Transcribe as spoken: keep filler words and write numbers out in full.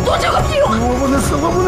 多久个屁话！ 我不能死，我不能。